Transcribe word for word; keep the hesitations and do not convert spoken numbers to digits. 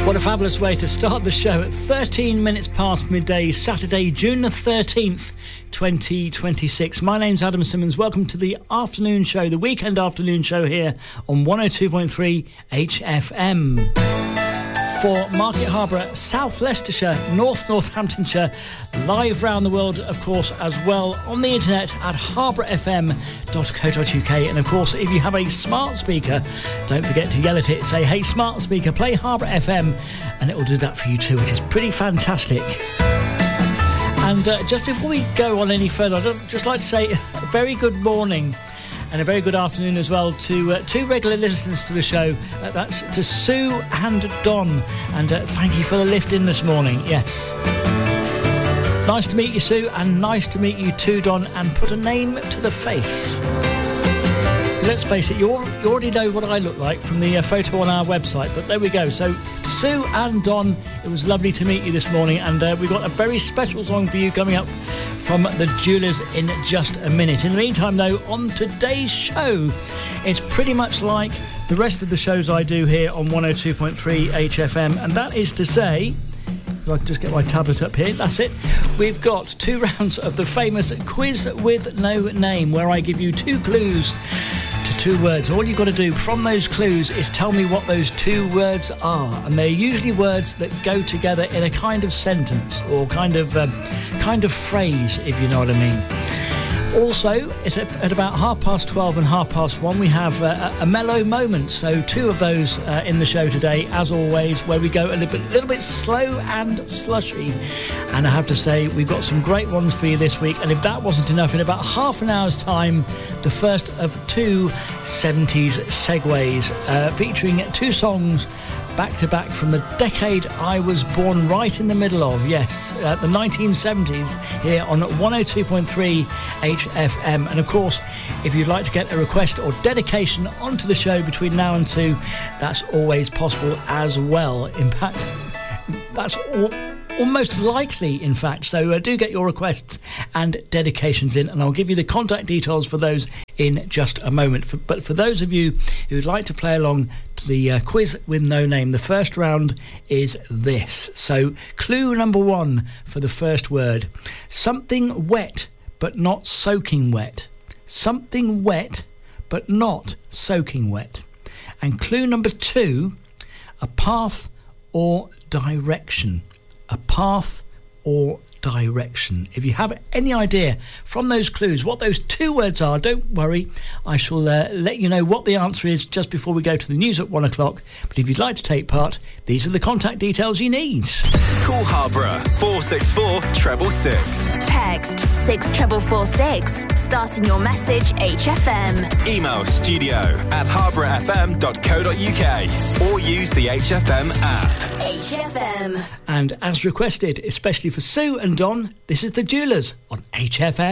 What a fabulous way to start the show at thirteen minutes past midday, Saturday, June the thirteenth, twenty twenty-six. My name's Adam Simmons. Welcome to the afternoon show, the weekend afternoon show here on one oh two point three H F M. For Market Harborough, South Leicestershire, North Northamptonshire, live round the world, of course, as well on the internet at harbour f m dot co dot u k. And of course, if you have a smart speaker, don't forget to yell at it. Say, hey, smart speaker, play Harbour F M, and it will do that for you too, which is pretty fantastic. And uh, just before we go on any further, I'd just like to say a very good morning and a very good afternoon as well to uh, two regular listeners to the show. Uh, that's to Sue and Don. And uh, thank you for the lift in this morning. Yes. Nice to meet you, Sue, and nice to meet you too, Don, and put a name to the face. Let's face it, you, all, you already know what I look like from the uh, photo on our website, but there we go. So, to Sue and Don, it was lovely to meet you this morning, and uh, we've got a very special song for you coming up from the Jewelers in just a minute. In the meantime, though, on today's show, it's pretty much like the rest of the shows I do here on one oh two point three H F M, and that is to say, if I can just get my tablet up here, that's it. We've got two rounds of the famous Quiz with No Name, where I give you two clues to two words. All you've got to do from those clues is tell me what those two words are, and they're usually words that go together in a kind of sentence or kind of um, kind of phrase, if you know what I mean. Also, it's at, at about half past twelve and half past one, we have uh, a, a mellow moment. So two of those uh, in the show today, as always, where we go a little bit, little bit slow and slushy. And I have to say, we've got some great ones for you this week. And if that wasn't enough, in about half an hour's time, the first of two seventies segues, uh, featuring two songs back-to-back from the decade I was born right in the middle of, yes, uh, the nineteen seventies, here on one oh two point three H F M. And of course, if you'd like to get a request or dedication onto the show between now and two, that's always possible as well. In fact, that's all... almost likely, in fact. So uh, do get your requests and dedications in, and I'll give you the contact details for those in just a moment. For, but for those of you who'd like to play along to the uh, Quiz with No Name, the first round is this. So clue number one for the first word: something wet but not soaking wet. Something wet but not soaking wet. And clue number two: a path or direction. A path or direction. If you have any idea from those clues what those two words are, don't worry. I shall uh, let you know what the answer is just before we go to the news at one o'clock. But if you'd like to take part, these are the contact details you need. Call Harborough four six four, treble six. Text six four four six. Starting your message H F M. Email studio at harbour f m dot co dot u k or use the H F M app. H F M. And as requested, especially for Sue and Don, this is the Jewelers on H F M.